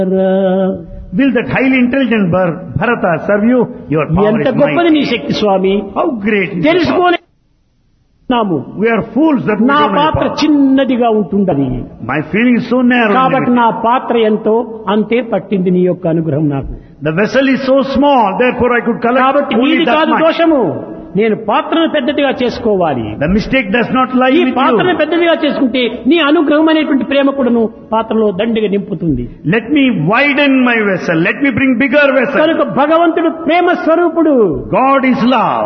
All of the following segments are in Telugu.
Will that highly intelligent Bharata serve you? Your power ఎంత is గొప్పది mighty. నీ శక్తి స్వామి. How great is your power? తెలుసుకోలేము. We are fools that we నా don't know your పాత్ర power. చిన్నదిగా ఉంటుండది. My feeling is so narrow. కాబట్టి and నా పాత్ర ఎంతో అంతే పట్టింది నీ యొక్క అనుగ్రహం నాకు. limited. The vessel is so small, therefore I could collect కాబట్టి only నీది that కాదు much. దోషము. నేను పాత్రను పెద్దదిగా చేసుకోవాలి. The mistake does not lie ఈ with పాత్రను you. పెద్దదిగా చేసుకుంటే నీ అనుగ్రహం అనేటువంటి ప్రేమ కూడాను పాత్రలో దండిగా నింపుతుంది. Let me widen my vessel. Let me bring bigger vessel. కనుక భగవంతుడు ప్రేమ స్వరూపుడు. God is love.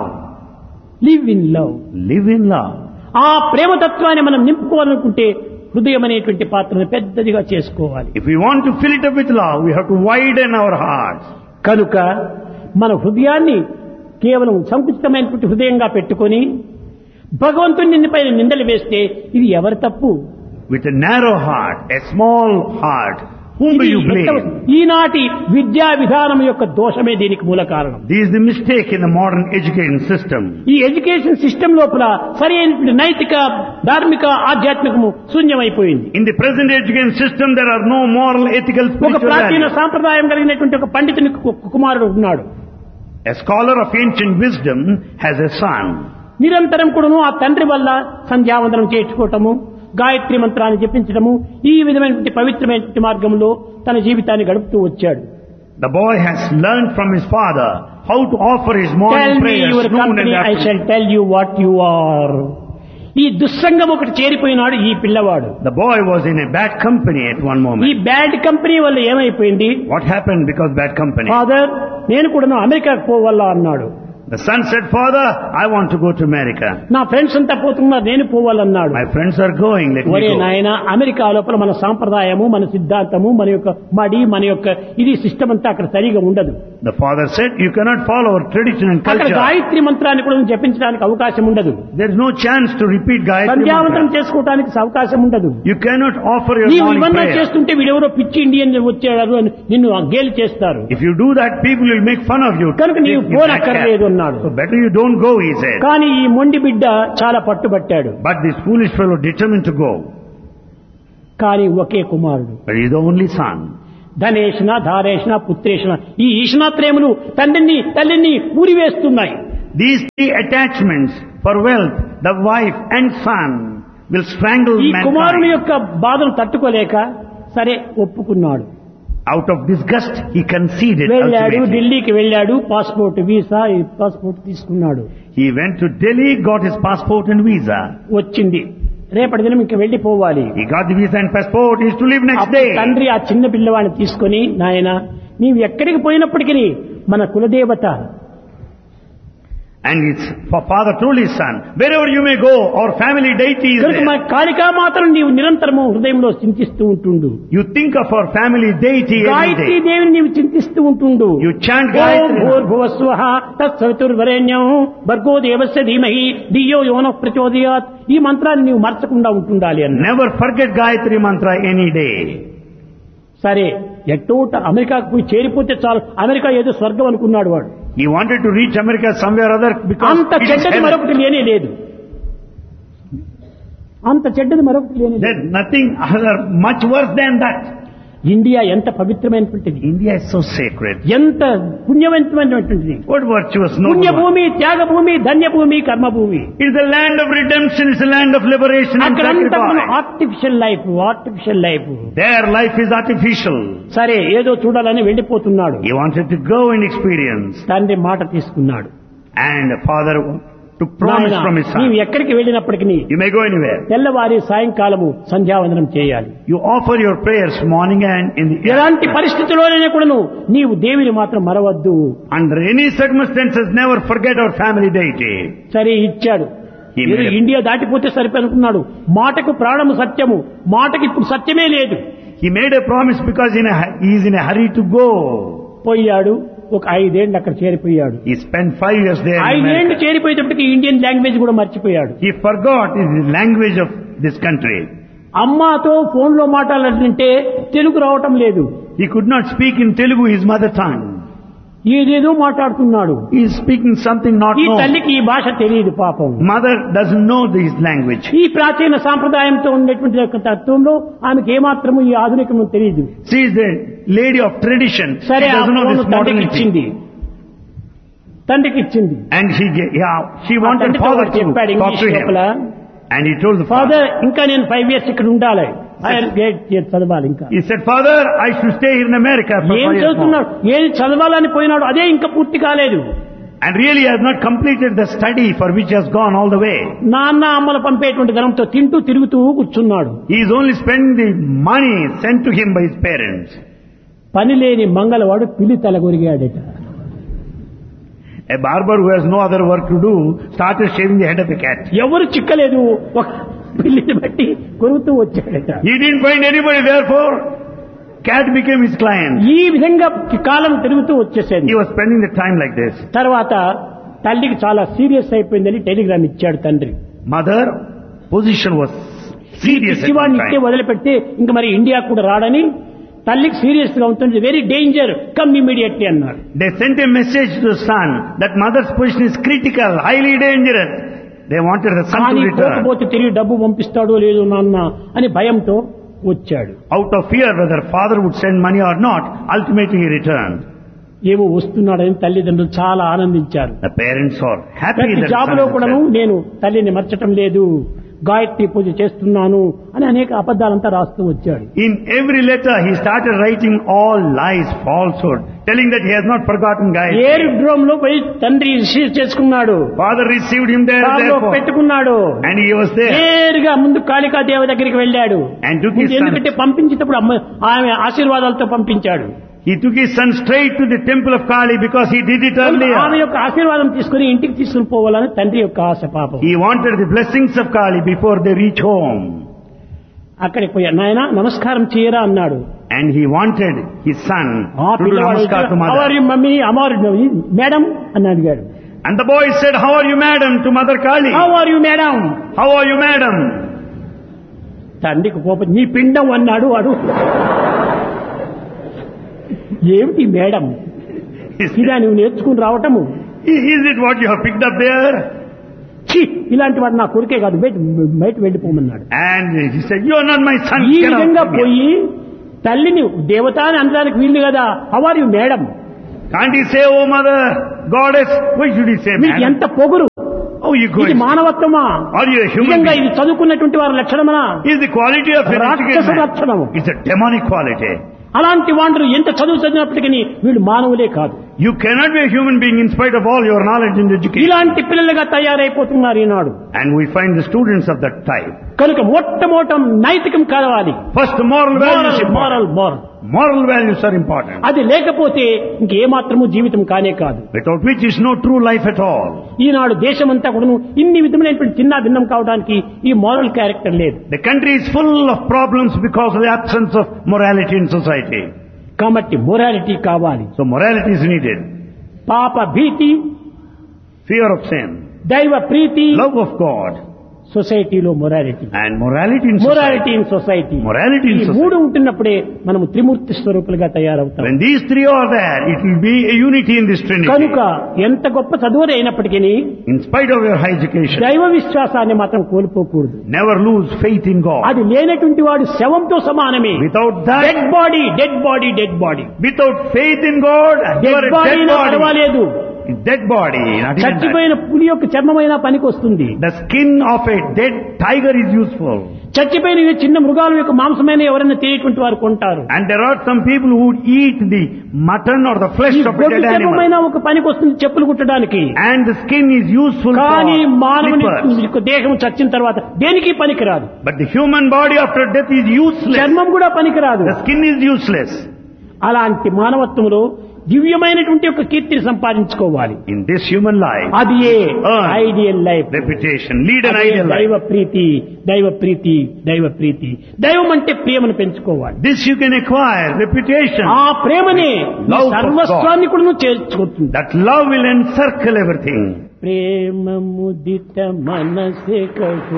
Live in love. Live in love. ఆ ప్రేమతత్వాన్ని మనం నింపుకోవాలనుకుంటే హృదయం అనేటువంటి పాత్రను పెద్దదిగా చేసుకోవాలి. If we want to fill it up with love, we have to widen our hearts. కనుక మన హృదయాన్ని కేవలం సంకుచితమైనటువంటి హృదయంగా పెట్టుకొని భగవంతుని నిన్నపై నిందలు వేస్తే ఇది ఎవరి తప్పు? With a narrow heart, a small heart, whom do you blame? ఈనాటి విద్యా విధానం యొక్క దోషమే దీనికి మూల కారణం. This is the mistake in the modern education system. ఈ ఎడ్యుకేషన్ సిస్టమ్ లోపల సరి అయినటువంటి నైతిక ధార్మిక ఆధ్యాత్మికము శూన్యమైపోయింది. In the present education system, there are no moral, ethical, ఒక spiritual ప్రాచీన values. సాంప్రదాయం కలిగినటువంటి ఒక పండితుని కుమారుడు ఉన్నాడు. A scholar of ancient wisdom has a son. నిరంతరం కూడాను ఆ తండ్రి వల్ల సంధ్యావందనం చేయించుకోవటము, గాయత్రి మంత్రాన్ని జపించడము, ఈ విధమైనటువంటి పవిత్రమైనటువంటి మార్గంలో తన జీవితాన్ని గడుపుతూ వచ్చాడు. The boy has learned from his father how to offer his Tell morning me prayers, your noon and company, I afternoon. shall tell you what you are. ఈ దుస్సంగం ఒకటి చేరిపోయినాడు ఈ పిల్లవాడు. The boy was in a bad company at one ఈ moment. బ్యాడ్ కంపెనీ వల్ల ఏమైపోయింది? What happened because bad company? Father, నేను కూడా అమెరికాకు పోవాలా అన్నాడు. The son said, Father, I want to go to America. నా ఫ్రెండ్స్ అంతా పోతున్నారు, నేను పోవాలన్నాడు. My friends are going, let me ఒరే go. నాయన, అమెరికా లోపల మన సాంప్రదాయము, మన సిద్ధాంతము, మన యొక్క మడి, మన యొక్క ఇది సిస్టమ్ అంతా అక్కడ సరిగా ఉండదు. The father said, you cannot follow our tradition and అక్కడ culture. గాయత్రి మంత్రాన్ని కూడా జపించడానికి అవకాశం ఉండదు. There is no chance to repeat Gayatri సంధ్యావందనం Mantra. చేసుకోవడానికి అవకాశం ఉండదు. You cannot offer your నీవు morning ఇవన్నీ prayer. చేస్తుంటే వీడెవరో పిచ్చి ఇండియన్ వచ్చాడు అని నిన్ను గేలి చేస్తారు. If you do that, people will make fun of you. కనుక నీవు Give that పోనక్కర్లేదు care. అన్నాడు. So better you don't go, he said. కానీ ఈ మొండి బిడ్డ చాలా పట్టుబట్టాడు. But this foolish fellow determined to go. కానీ ఒకే కుమారుడు. But he is the only son. ధనేషణ, ధారేషణ, పుత్రేషణ, ఈ ఈషణాత్రేములు తండ్రిని తల్లిని ఊరివేస్తున్నాయి. These three attachments for wealth, the wife and son, will strangle ఈ కుమారుని mankind. యొక్క బాధను తట్టుకోలేక సరే ఒప్పుకున్నాడు. Out of disgust, he conceded వెళ్ళాడు, ultimately. ఢిల్లీకి వెళ్ళాడు, పాస్పోర్ట్ వీసా ఈ పాస్పోర్ట్ తీసుకున్నాడు. He went to Delhi, got his passport and visa. వచ్చింది, రేపటి దినం ఇంక వెళ్ళిపోవాలి. He got the visa and passport, he is to leave next అప్పుడు day. తండ్రి ఆ చిన్న పిల్లవాడిని తీసుకొని, నాయన నీవు ఎక్కడికి పోయినప్పటికీ మన కులదేవత, And his father told his son, wherever you may go, our family deity is కనుక మన there. కాళికా మాత్రం నీవు నిరంతరము హృదయంలో చింతిస్తూ ఉంటుండు. You think of our family deity every Gayatri day. దేవిని నీవు చింతిస్తూ ఉంటుండు. You chant Om Gayatri. భూర్భువస్వః తత్సవితుర్వరేణ్యం భర్గో దేవస్య ధీమహి ధియో యో నః ప్రచోదయాత్, ఈ మంత్రాన్ని నీవు మర్చకుండా ఉంటుండాలి అన్న. Never forget Gayatri mantra any day. సరే, ఎట్టోట అమెరికాకు పోయి చేరిపోతే చాలు, అమెరికా ఏదో స్వర్గం అనుకున్నాడు వాడు. He wanted to reach America somewhere other because అంత it is చెడ్డది heaven. మరొకటి లేనే లేదు. అంత చెడ్డది మరొకటి లేనే లేదు. There's nothing other much worse than that. India ఎంత పవిత్రమైనటువంటిది, India is so sacred. ఎంత పుణ్యవంతమైనటువంటిది. What virtuous noble one. Punyabhoomi, Thyagabhoomi, ధన్యభూమి, కర్మభూమి. It is the land of redemption, it's the land of liberation and అక్కడంతా sacrifice. Artificial life, artificial life. Their life is artificial. సరే, ఏదో చూడాలని వెళ్ళిపోతున్నాడు. He wanted to go and experience. తండ్రి మాట తీసుకున్నాడు. And father took promise నాయనా, from his నీవు son. ఎక్కడికి వెళ్ళినప్పటికీ You may go anywhere. తెల్లవారి సాయంకాలము సంధ్యావందనం చేయాలి. You offer your prayers morning and in the ఎలాంటి పరిస్థితుల్లోనైనా కూడాను నీవు దేవిని మాత్రం మరవద్దు. Under any circumstances, never forget our family deity. సరే, ఇచ్చాడు. He ఏదో made a- ఇండియా దాటిపోతే సరిపోనుకున్నాడు. మాటకు ప్రాణము సత్యము, మాటకి ఇప్పుడు సత్యమే లేదు. He made a promise because he is in a hurry to go. పోయాడు, ఒక 5 ఏళ్ళు అక్కడ చేరిపోయాడు. He spent 5 years there. In 5 ఏళ్ళు America. చేరిపోయేటప్పటికి ఇండియన్ లాంగ్వేజ్ కూడా మర్చిపోయాడు. He forgot the language of this country. అమ్మతో ఫోన్ లో మాట్లాడాలంటే తెలుగు రావటం లేదు. He could not speak in Telugu, his mother tongue. ఏదేదో మాట్లాడుతున్నాడు. He is speaking something not ఈ known. తల్లికి ఈ భాష తెలియదు పాపం. Mother doesn't know this language. ఈ ప్రాచీన సాంప్రదాయంతో ఉన్నటువంటి యొక్క తత్వంలో ఆమెకి ఏమాత్రము ఈ ఆధునికము తెలియదు. She is the lady of tradition. She సరే ఆ doesn't know ఫోను this తండ్రికి modernity. ఇచ్చింది. And she wanted తండ్రితో father వాడు to చెప్పాడు talk ఇంగ్లీష్ to him. లోపల, And he told the father father. ఇంకా నేను 5 years ఇక్కడ ఉండాలి, హైయర్ గ్రేడ్ చదవాలి ఇంకా. He said, Father, I should stay here in America for 5 ఏం years more. చదువుతున్నాడు, ఏది చదవాలని పోయినాడు అదే ఇంకా పూర్తి కాలేదు. And really has not completed the study for which he has gone all the way. నాన్న అమ్మలు పంపేటువంటి ధనంతో తింటూ తిరుగుతూ కూర్చున్నాడు. He is only spending the money sent to him by his parents. పని లేని మంగళవాడు పిల్లి తలగొరిగాడట. A barber who has no other work to do started shaving the head of the cat. ఎవరు చిక్కలేదు, ఒక పిల్లిని బట్టి కొరుకుతూ వచ్చాడట. He didn't find anybody, therefore cat became his client. ఈ విధంగా కాలం తిరుగుతూ వచ్చేసేది. He was spending the time like this. తర్వాత తల్లికి చాలా సీరియస్ అయిపోయిందని టెలిగ్రామ్ ఇచ్చాడు తండ్రి. Mother position was serious at శివాన్ని that ఇట్టే time. వదిలిపెడితే ఇంక మరి ఇండియా కూడా రాడని, తల్లికి సీరియస్ గా ఉంటుంది, వెరీ డేంజర్, కమ్ ఇమీడియట్లీ అన్నాడు. They sent a message to the son that mother's position is critical, highly dangerous. They wanted the son కానీ to return. పోకపోతే తిరిగి డబ్బు పంపిస్తాడో లేదో నాన్న అని భయంతో వచ్చాడు. Out of fear whether father would send money or not, ultimately he returned. ఏమో వస్తున్నాడని తల్లిదండ్రులు చాలా ఆనందించారు. The parents are happy ప్రతి that the జాబ్ son లో has కూడాను returned. నేను తల్లిని మర్చటం లేదు, గాయత్రి పూజ చేస్తున్నాను అని అనేక అబద్ధాలంతా రాస్తూ వచ్చాడు. In every letter he started writing all lies, falsehood, telling that he has not forgotten Gayatri. ఏరుడ్రోమ్ లో పోయి తండ్రి రిసీవ్ చేసుకున్నాడు, Father received him there, కారులో therefore. పెట్టుకున్నాడు, And he was there. నేరుగా ముందు కాళికాదేవ దగ్గరికి వెళ్ళాడు. And took his son. ఎందుకంటే పంపించేటప్పుడు ఆమె ఆశీర్వాదాలతో పంపించాడు. He took his son straight to the temple of Kali because he did it ఆమె earlier. యొక్క ఆశీర్వాదం తీసుకుని ఇంటికి తీసుకుని పోవాలని తండ్రి యొక్క ఆశ పాపం. He wanted the blessings of Kali before they reach home. అక్కడికి పోయాడు. నాయన నమస్కారం చేయరా అన్నాడు. And he wanted his son ఆ to do పిల్లవాడు namaskar to "How are mother. you, mummy Amar madam అని అడిగాడు. And the boy said, How are you, madam, to Mother Kali? How are you madam. How are you, madam? తండ్రికి కోపం, నీ పిండం అన్నాడు వాడు. ఏమిటి మేడం, He ఇదా said, నువ్వు నేర్చుకుని రావటము? Is it what you have picked up there? ఛీ, ఇలాంటి వాడు నా కొడుకే కాదు, బయట వెళ్ళిపోమన్నాడు. And he said, You are not my son. ఈ Get out విధంగా from here. పోయి తల్లిని దేవత అని అనడానికి వీలు కదా. How are you madam. Can't he say, Oh mother, goddess? Why should he say మీకు madam? ఎంత పొగురు, Oh, you go. ఇది మానవత్వమా, Are you a human నిజంగా being? ఇది చదువుకున్నటువంటి వారి లక్షణమా, Is the quality of an రాక్షస educated man? లక్షణము. It's a demonic quality. అలాంటి వాళ్ళు ఎంత చదువు చదివినప్పటికీ వీళ్ళు మానవులే కాదు. You cannot be a human being in spite of all your knowledge and education. ఇలాంటి పిల్లలుగా తయారైపోతున్నారు ఈనాడు. And we find the students of that type. కనుక మొట్టమొదట నైతికం కావాలి. First, moral values. Moral moral Moral values are important. అది లేకపోతే ఇంకేమాత్రము జీవితం కానే కాదు. Without which is no true life at all. ఈనాడు దేశమంతా కూడా ఇన్ని విధమైనటువంటి చిన్న భిన్నం కావడానికి ఈ మోరల్ క్యారెక్టర్ లేదు. The country is full of problems because of the absence of morality in society. కాబట్టి మొరాలిటీ కావాలి. So morality is needed. పాప భీతి, Fear of sin, దైవ ప్రీతి, love of God, సొసైటీలో morality. and morality in morality society. In society. Morality in ఈ society. మూడు ఉంటున్నప్పుడే మనము త్రిమూర్తి స్వరూపులుగా తయారవుతాం. When these three are there, it will be a unity in this Trinity. కనుక ఎంత గొప్ప చదువులు అయినప్పటికీ In spite of your high education, దైవ విశ్వాసాన్ని మాత్రం కోల్పోకూడదు. never lose faith in God. అది లేనటువంటి వాడు శవంతో సమానమే. Without that, dead body, dead body, dead body. without faith in God, you are dead a body dead body. పర్వాలేదు, Dead body, not even that. చచ్చిపోయిన పులి యొక్క చర్మమైనా పనికి వస్తుంది. The skin of a dead tiger is useful. చచ్చిపోయిన ఈ చిన్న మృగాల యొక్క మాంసమైన ఎవరైనా తినేటువంటి వారు కొంటారు. And there are some people who would eat the mutton or the flesh ఈ of a గొడ్డు dead animal. చర్మమైనా ఒక పనికి వస్తుంది చెప్పులు కుట్టడానికి. And the skin is useful కానీ for మానవుని slippers. యొక్క దేహం చచ్చిన తర్వాత దేనికి పనికిరాదు. But the human body after death is useless. చర్మం కూడా పనికిరాదు. The skin is useless. అలాంటి మానవత్వంలో దివ్యమైనటువంటి ఒక కీర్తిని సంపాదించుకోవాలి. In this human life, అది earn ideal life. reputation, lead an అదే ideal దైవ life. ప్రీతి, దైవ ప్రీతి, దైవ ప్రీతి. దైవం అంటే ప్రేమను పెంచుకోవాలి. This you can acquire, reputation. ఆ ప్రేమనే Love of సర్వస్వాన్ని కూడా చేర్చుకుంటుంది. That love will encircle everything. ప్రేమ ముదిత మనసే కహు